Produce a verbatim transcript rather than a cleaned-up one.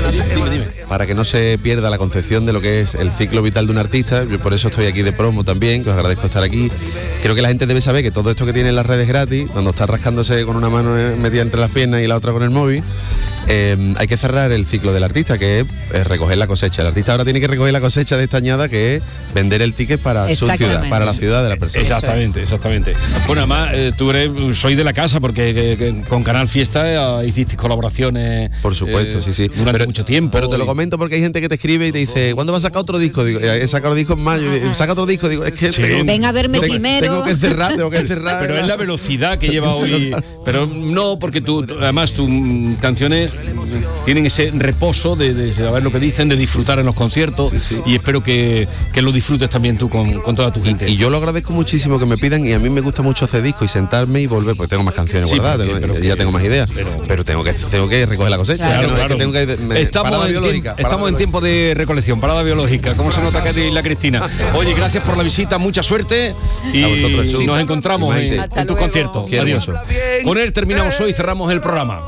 dime, dime. Para que no se pierda la concepción de lo que es el ciclo vital de un artista, yo por eso estoy aquí de promo también, que os agradezco estar aquí. Creo que la gente debe saber que todo esto que tiene en las redes gratis, cuando está rascándose con una mano metida entre las piernas y la otra con el móvil, eh, hay que cerrar el ciclo del artista, que es, es recoger la cosecha. El artista ahora tiene que recoger la cosecha de esta añada, que es vender el ticket para su ciudad, para la ciudad de la persona. Exactamente, exactamente. Bueno, además, eh, tú eres, soy de la casa, porque que, que, con Canal Fiesta eh, hiciste colaboraciones. Por supuesto, eh, sí, sí. Durante pero, mucho tiempo. Pero te lo comento porque hay gente que te escribe y te dice, ¿cuándo vas a sacar otro disco? Digo, he sacado discos en mayo, saca otro disco, digo, es que sí. tengo, ven a verme tengo, primero. Tengo que cerrar, tengo que cerrar. Pero es la velocidad que lleva hoy. Pero no, porque tú, además, tus canciones tienen ese reposo de, de saber lo que dicen, de disfrutar en los conciertos, sí, sí. Y espero que, que lo disfrutes también tú con, con toda tu gente. Y, y yo lo agradezco muchísimo que me pidan, y a mí me gusta mucho hacer discos y sentarme y volver, porque tengo más canciones sí, guardadas, tengo, pero ya que, tengo más ideas, pero, pero tengo que tengo que recoger la cosecha. Claro, no, claro. Es que tengo que, me, estamos en, biológica, estamos en tiempo de recolección, parada biológica. ¿Cómo se nota que y la Cristina? Oye, gracias por la visita, mucha suerte y vosotros, nos encontramos en, en tu concierto. Adiós. Con él terminamos hoy, cerramos el programa.